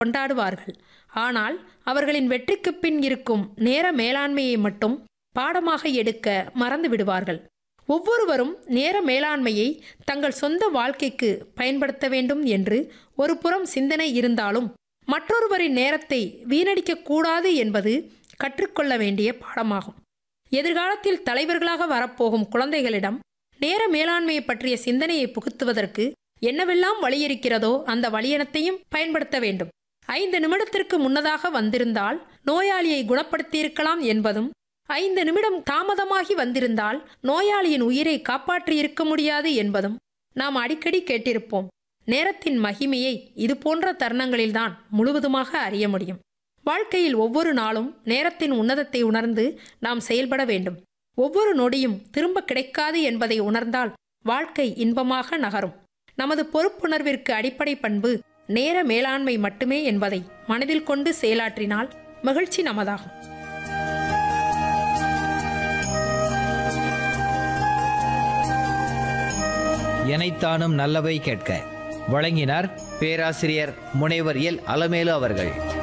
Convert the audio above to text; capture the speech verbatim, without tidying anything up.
கொண்டாடுவார்கள். ஆனால் அவர்களின் வெற்றிக்கு பின் இருக்கும் நேர மேலாண்மையை மட்டும் பாடமாக எடுக்க மறந்து விடுவார்கள். ஒவ்வொருவரும் நேர மேலாண்மையை தங்கள் சொந்த வாழ்க்கைக்கு பயன்படுத்த வேண்டும் என்று ஒரு புறம் சிந்தனை இருந்தாலும் மற்றொருவரின் நேரத்தை வீணடிக்க கூடாது என்பது கற்றுக்கொள்ள வேண்டிய பாடமாகும். எதிர்காலத்தில் தலைவர்களாக வரப்போகும் குழந்தைகளிடம் நேர மேலாண்மையை பற்றிய சிந்தனையை புகுத்துவதற்கு என்னவெல்லாம் வழி இருக்கிறதோ அந்த வழியனத்தையும் பயன்படுத்த வேண்டும். ஐந்து நிமிடத்திற்கு முன்னதாக வந்திருந்தால் நோயாளியை குணப்படுத்தியிருக்கலாம் என்பதும், ஐந்து நிமிடம் தாமதமாகி வந்திருந்தால் நோயாளியின் உயிரை காப்பாற்றி இருக்க முடியாது என்பதும் நாம் அடிக்கடி கேட்டிருப்போம். நேரத்தின் மகிமையை இது போன்ற தருணங்களில்தான் முழுவதுமாக அறிய முடியும். வாழ்க்கையில் ஒவ்வொரு நாளும் நேரத்தின் உன்னதத்தை உணர்ந்து நாம் செயல்பட வேண்டும். ஒவ்வொரு நொடியும் திரும்ப கிடைக்காது என்பதை உணர்ந்தால் வாழ்க்கை இன்பமாக நகரும். நமது பொறுப்புணர்விற்கு அடிப்படை பண்பு நேர மேலாண்மை மட்டுமே என்பதை மனதில் கொண்டு செயலாற்றினால் மகிழ்ச்சி நமதாகும். எனைத்தானும் நல்லவை கேட்க வழங்கினார் பேராசிரியர் முனைவர் எல் அலமேலு அவர்கள்.